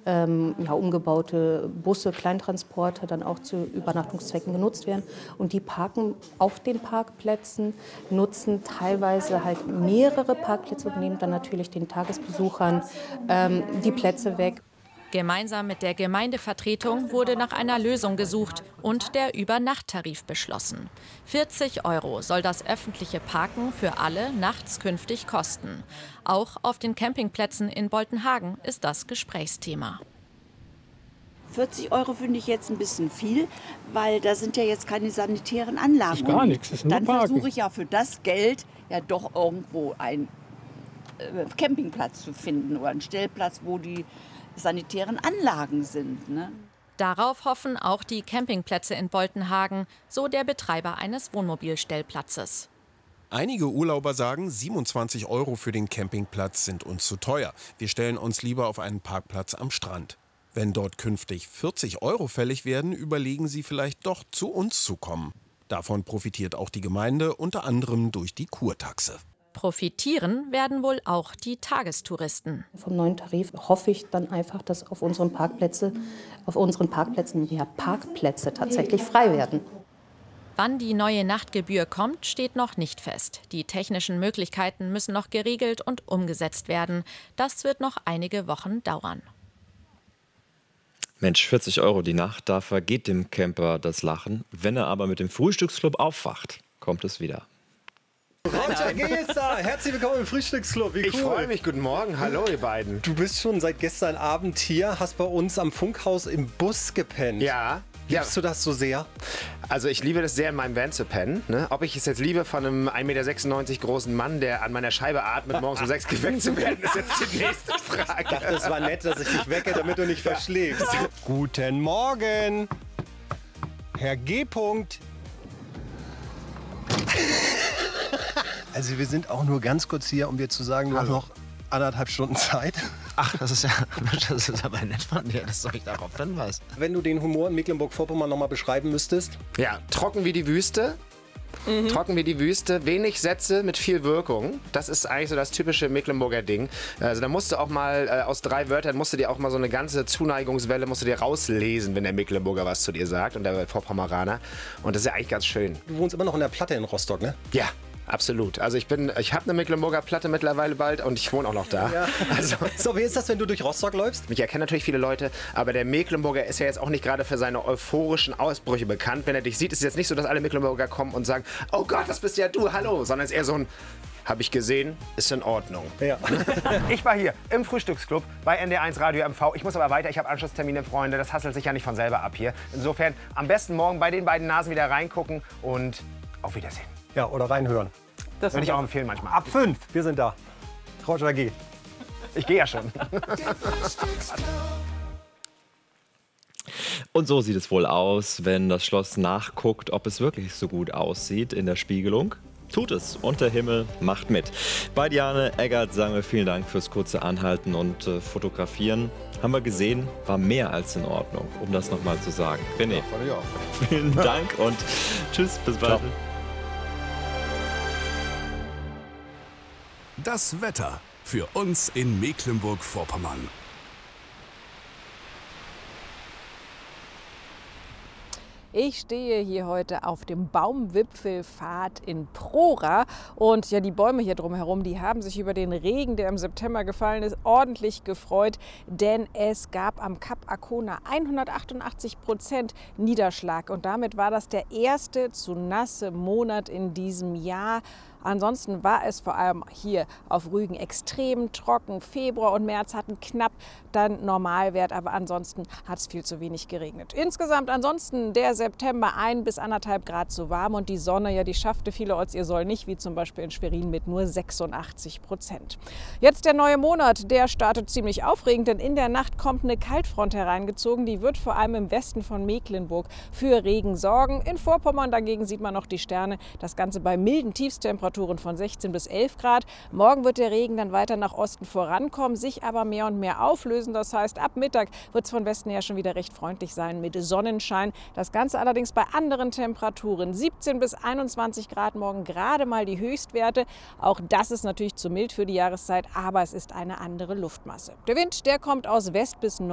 ja, umgebaute Busse, Kleintransporter dann auch zu Übernachtungszwecken genutzt werden. Und die parken auf den Parkplätzen, nutzen teilweise halt mehrere Parkplätze und nehmen dann natürlich den Tagesbesuchern die Plätze weg. Gemeinsam mit der Gemeindevertretung wurde nach einer Lösung gesucht und der Übernachttarif beschlossen. 40 € soll das öffentliche Parken für alle nachts künftig kosten. Auch auf den Campingplätzen in Boltenhagen ist das Gesprächsthema. 40 € finde ich jetzt ein bisschen viel, weil da sind ja jetzt keine sanitären Anlagen. Das ist gar nichts, das ist nur Dann Parken. versuche ich ja für das Geld ja doch irgendwo einen Campingplatz zu finden oder einen Stellplatz, wo die sanitären Anlagen sind. Ne? Darauf hoffen auch die Campingplätze in Boltenhagen, so der Betreiber eines Wohnmobilstellplatzes. Einige Urlauber sagen, 27 € für den Campingplatz sind uns zu teuer. Wir stellen uns lieber auf einen Parkplatz am Strand. Wenn dort künftig 40 € fällig werden, überlegen sie vielleicht doch zu uns zu kommen. Davon profitiert auch die Gemeinde, unter anderem durch die Kurtaxe. Profitieren werden wohl auch die Tagestouristen. Vom neuen Tarif hoffe ich dann einfach, dass auf unseren Parkplätzen mehr Parkplätze tatsächlich frei werden. Wann die neue Nachtgebühr kommt, steht noch nicht fest. Die technischen Möglichkeiten müssen noch geregelt und umgesetzt werden. Das wird noch einige Wochen dauern. Mensch, 40 € die Nacht, da vergeht dem Camper das Lachen. Wenn er aber mit dem Frühstücksclub aufwacht, kommt es wieder. Roger G. ist da. Herzlich willkommen im Frühstücksclub. Wie cool. Ich freue mich. Guten Morgen. Hallo, ihr beiden. Du bist schon seit gestern Abend hier, hast bei uns am Funkhaus im Bus gepennt. Ja. Liebst du das so sehr? Also ich liebe das sehr, in meinem Van zu pennen. Ne? Ob ich es jetzt liebe, von einem 1,96 Meter großen Mann, der an meiner Scheibe atmet, morgens um 6 geweckt zu werden, ist jetzt die nächste Frage. Ich dachte, es war nett, dass ich dich wecke, damit du nicht verschläfst. Guten Morgen, Herr G. -Punkt. Also wir sind auch nur ganz kurz hier, um dir zu sagen, du hast noch 1,5 Stunden Zeit. Ach, das ist aber nett von dir, dass du mich darauf hinweist. Wenn du den Humor in Mecklenburg-Vorpommern noch mal beschreiben müsstest. Ja, trocken wie die Wüste. Trocken wie die Wüste, wenig Sätze mit viel Wirkung. Das ist eigentlich so das typische Mecklenburger Ding. Also da musst du auch mal aus 3 Wörtern, musst du dir auch mal so eine ganze Zuneigungswelle musst du dir rauslesen, wenn der Mecklenburger was zu dir sagt und der Vorpommeraner. Und das ist ja eigentlich ganz schön. Du wohnst immer noch in der Platte in Rostock, ne? Ja. Absolut. Also ich habe eine Mecklenburger Platte mittlerweile bald und ich wohne auch noch da. Ja. Also, so, wie ist das, wenn du durch Rostock läufst? Ich erkenne natürlich viele Leute, aber der Mecklenburger ist ja jetzt auch nicht gerade für seine euphorischen Ausbrüche bekannt. Wenn er dich sieht, ist es jetzt nicht so, dass alle Mecklenburger kommen und sagen, oh Gott, das bist ja du, hallo. Sondern es ist eher so ein, habe ich gesehen, ist in Ordnung. Ja. Ich war hier im Frühstücksclub bei NDR1 Radio MV. Ich muss aber weiter, ich habe Anschlusstermine, Freunde. Das hasselt sich ja nicht von selber ab hier. Insofern am besten morgen bei den beiden Nasen wieder reingucken und auf Wiedersehen. Ja, oder reinhören. Das würde ich auch empfehlen manchmal. Ab 5, wir sind da. Roger G. Ich gehe ja schon. Und so sieht es wohl aus, wenn das Schloss nachguckt, ob es wirklich so gut aussieht in der Spiegelung. Tut es. Und der Himmel macht mit. Bei Diane Eggert sagen wir vielen Dank fürs kurze Anhalten und Fotografieren. Haben wir gesehen, war mehr als in Ordnung, um das nochmal zu sagen. René, Ja, vielen Dank und tschüss, bis bald. Ciao. Das Wetter für uns in Mecklenburg-Vorpommern. Ich stehe hier heute auf dem Baumwipfelpfad in Prora und ja, die Bäume hier drumherum, die haben sich über den Regen, der im September gefallen ist, ordentlich gefreut, denn es gab am Kap Arkona 188% Niederschlag und damit war das der erste zu nasse Monat in diesem Jahr. Ansonsten war es vor allem hier auf Rügen extrem trocken. Februar und März hatten knapp dann Normalwert, aber ansonsten hat es viel zu wenig geregnet. Insgesamt ansonsten der September 1 bis 1,5 Grad zu warm und die Sonne, ja, die schaffte vielerorts ihr Soll nicht, wie zum Beispiel in Schwerin mit nur 86%. Jetzt der neue Monat, der startet ziemlich aufregend, denn in der Nacht kommt eine Kaltfront hereingezogen. Die wird vor allem im Westen von Mecklenburg für Regen sorgen. In Vorpommern dagegen sieht man noch die Sterne. Das Ganze bei milden Tiefstemperaturen von 16 bis 11 Grad. Morgen wird der Regen dann weiter nach Osten vorankommen, sich aber mehr und mehr auflösen. Das heißt, ab Mittag wird es von Westen her schon wieder recht freundlich sein mit Sonnenschein. Das Ganze allerdings bei anderen Temperaturen. 17 bis 21 Grad morgen gerade mal die Höchstwerte. Auch das ist natürlich zu mild für die Jahreszeit, aber es ist eine andere Luftmasse. Der Wind, der kommt aus West bis Nord.